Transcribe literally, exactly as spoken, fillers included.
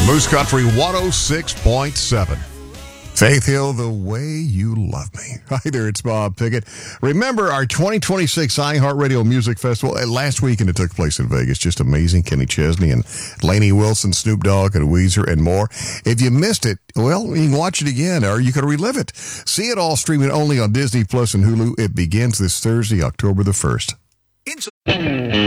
Moose Country one oh six point seven. Faith Hill, The Way You Love Me. Hi there, it's Bob Pickett. Remember our twenty twenty-six iHeartRadio Music Festival? Last weekend it took place in Vegas. Just amazing. Kenny Chesney and Lainey Wilson, Snoop Dogg and Weezer and more. If you missed it, well, you can watch it again or you can relive it. See it all streaming only on Disney Plus and Hulu. It begins this Thursday, October the first.